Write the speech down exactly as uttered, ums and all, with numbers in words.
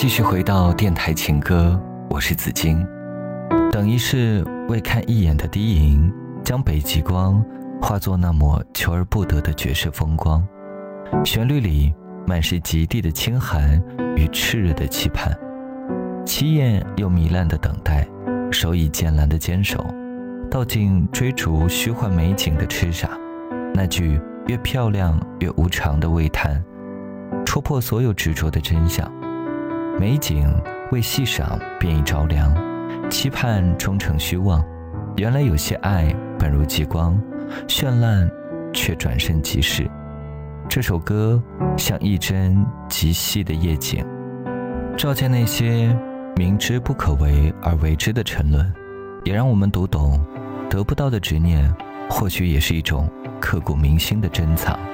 继续回到电台情歌，我是子金。等一世未看一眼的低吟，将北极光化作那抹求而不得的绝世风光。旋律里满是极地的清寒与炽热的期盼，凄艳又糜烂的等待，手以渐蓝的坚守，道尽追逐虚幻美景的痴傻。那句越漂亮越无常的喟叹，戳破所有执着的真相。美景未细赏便已着凉，期盼终成虚妄。原来有些爱本如极光，绚烂却转瞬即逝。这首歌像一帧极细的夜景，照见那些明知不可为而为之的沉沦，也让我们读懂得不到的执念或许也是一种刻骨铭心的珍藏。